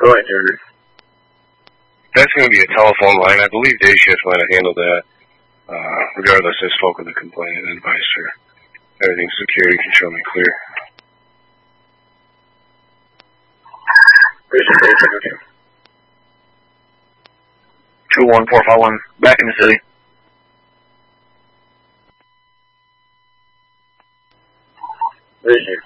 Go ahead, Jerry. That's going to be a telephone line. I believe day shift might have handled that. Regardless, I spoke with the complainant and advised her. Everything's secure. You can show me clear. Where's your day secretary? 21451, back in the city. Where's your